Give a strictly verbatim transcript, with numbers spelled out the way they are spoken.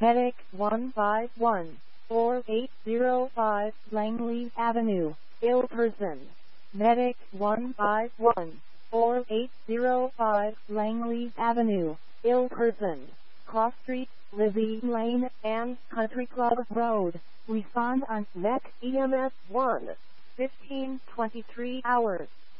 Medic one five one, four eight zero five, Langley Avenue, Ilverston. Medic one five one, four eight zero five, Langley Avenue, Ilverston. Cross Street, Lizzie Lane, and Country Club Road. Respond on Mech E M S one, fifteen twenty-three hours.